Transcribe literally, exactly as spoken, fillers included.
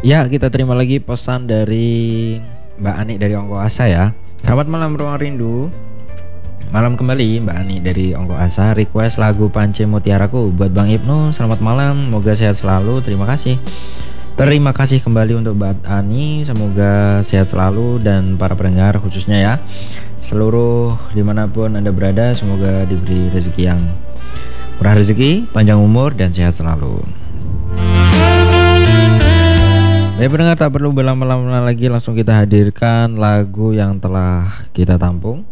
Ya, kita terima lagi pesan dari Mbak Ani dari Ongko Asa ya. Selamat malam Ruang Rindu. Malam kembali Mbak Ani dari Ongko Asa. Request lagu Pance Mutiaraku buat Bang Ibnu. Selamat malam, semoga sehat selalu. Terima kasih. Terima kasih kembali untuk Mbak Ani. Semoga sehat selalu dan para pendengar khususnya ya. Seluruh dimanapun Anda berada, semoga diberi rezeki yang murah rezeki, panjang umur dan sehat selalu. Baik pendengar, tak perlu berlama-lama lagi, langsung kita hadirkan lagu yang telah kita tampung.